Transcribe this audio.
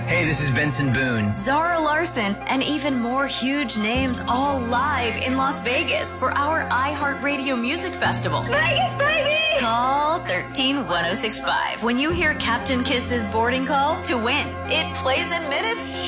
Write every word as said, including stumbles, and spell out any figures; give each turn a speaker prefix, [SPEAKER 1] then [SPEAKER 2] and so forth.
[SPEAKER 1] Hey, this is Benson Boone.
[SPEAKER 2] Zara Larson, and even more huge names all live in Las Vegas for our iHeartRadio Music Festival.
[SPEAKER 3] Vegas, baby!
[SPEAKER 2] Call thirteen one oh six five when you hear Captain Kiss's boarding call to win. It plays in minutes.